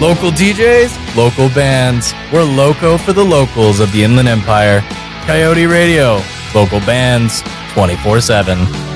Local DJs, local bands. We're loco for the locals of the Inland Empire. Coyote Radio, local bands, 24/7.